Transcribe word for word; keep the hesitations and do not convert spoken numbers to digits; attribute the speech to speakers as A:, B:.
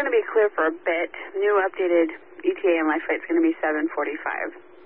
A: going to be clear for a bit. New updated E T A and life flight is going to be seven forty-five.